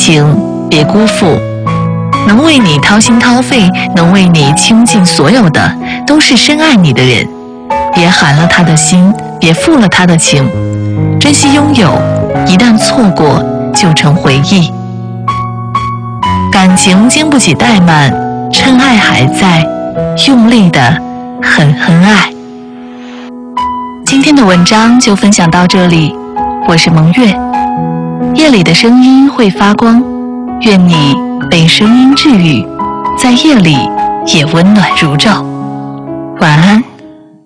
情别辜负。能为你掏心掏肺，能为你倾尽所有的，都是深爱你的人。别寒了他的心，别负了他的情，珍惜拥有，一旦错过就成回忆。感情经不起怠慢，趁爱还在，用力的狠狠爱。今天的文章就分享到这里，我是蒙月。夜里的声音会发光，愿你被声音治愈，在夜里也温暖如昼。晚安。